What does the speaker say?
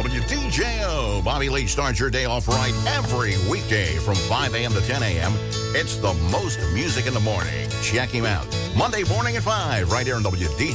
WDJO. Bobby Lee starts your day off right every weekday from 5 a.m. to 10 a.m. It's the most music in the morning. Check him out Monday morning at 5 right here on WDJO.